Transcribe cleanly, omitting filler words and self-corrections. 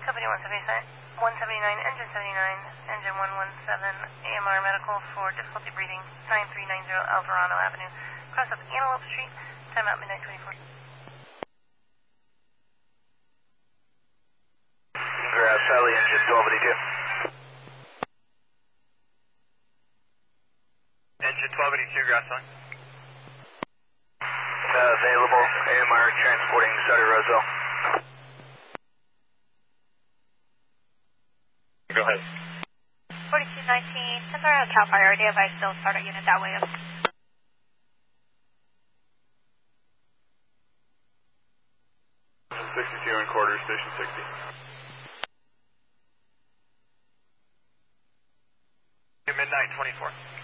Company 179, engine 79, engine 117, AMR medical for difficulty breathing, 9390 Alvarado Avenue, cross up Antelope Street, timeout midnight 24. Grass Valley, engine 1282. Engine 1282, Grass Valley. Available, AMR transporting Sutter Roseville. Go ahead. 4219, send our Cal Fire device, still start our unit that way. 62 and quarter, station 60. Midnight 24.